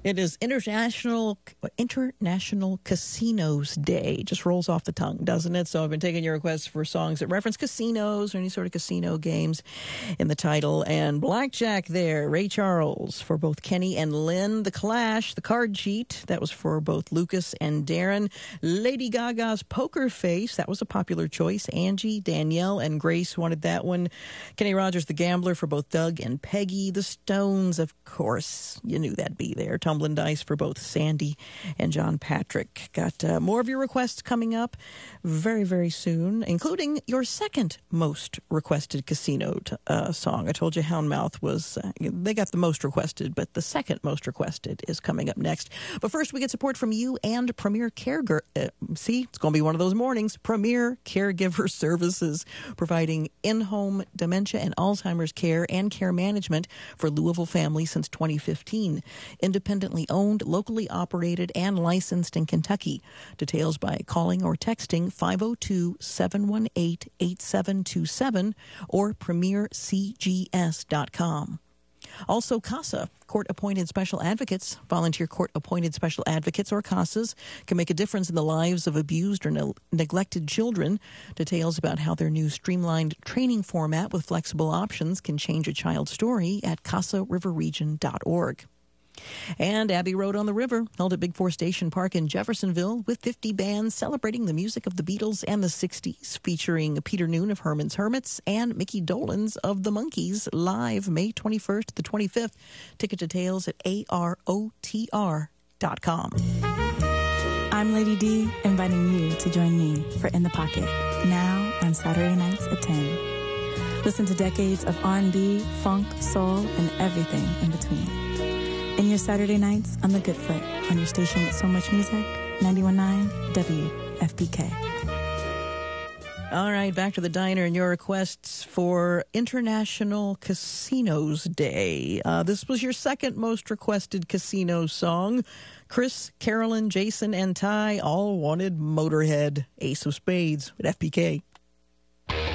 It is International Casinos Day. Just rolls off the tongue, doesn't it? So I've been taking your requests for songs that reference casinos or any sort of casino games in the title. And Blackjack there, Ray Charles for both Kenny and Lynn. The Clash, The Card Cheat, that was for both Lucas and Darren. Lady Gaga's Poker Face, that was a popular choice. Angie, Danielle, and Grace wanted that one. Kenny Rogers, The Gambler for both Doug and Peggy. The Stones, of course, you knew that'd be there. Tumbling Dice for both Sandy and John Patrick. Got more of your requests coming up very, very soon, including your second most requested casino song. I told you Houndmouth was, they got the most requested, but the second most requested is coming up next. But first, we get support from you and Premier Caregiver. See, it's going to be one of those mornings. Premier Caregiver Services, providing in-home dementia and Alzheimer's care and care management for Louisville families since 2015. Independently owned, locally operated, and licensed in Kentucky. Details by calling or texting 502-718-8727 or premiercgs.com. Also, CASA, court-appointed special advocates, volunteer court-appointed special advocates, or CASAs, can make a difference in the lives of abused or neglected children. Details about how their new streamlined training format with flexible options can change a child's story at casariverregion.org. And Abbey Road on the River, held at Big Four Station Park in Jeffersonville, with 50 bands celebrating the music of the Beatles and the 60s, featuring Peter Noon of Herman's Hermits and Mickey Dolenz of the Monkees, live May 21st to the 25th. Ticket details at arotr.com. I'm Lady D, inviting you to join me for In the Pocket, now on Saturday nights at 10. Listen to decades of R&B, funk, soul, and everything in between. In your Saturday nights on the Good Foot, on your station with so much music, 91.9 WFPK. All right, back to the diner and your requests for International Casinos Day. This was your second most requested casino song. Chris, Carolyn, Jason, and Ty all wanted Motorhead, Ace of Spades at FPK.